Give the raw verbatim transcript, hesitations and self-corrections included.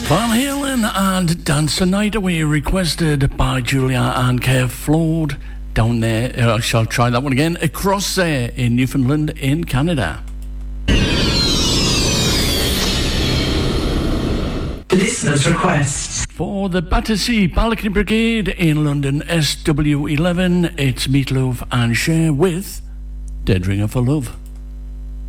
Van Halen and Dance the Night Away, requested by Julia and Kev Floyd down there. I shall try that one again. Across there in Newfoundland in Canada. Listener's request. For the Battersea Balcony Brigade in London S W eleven, it's Meatloaf and Cher with Dead Ringer for Love.